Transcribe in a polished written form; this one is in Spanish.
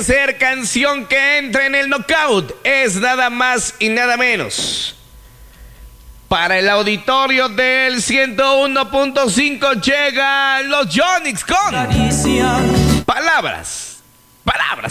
tercer canción que entra en el knockout es nada más y nada menos. Para el auditorio del 101.5 llegan los Yonix con Palabras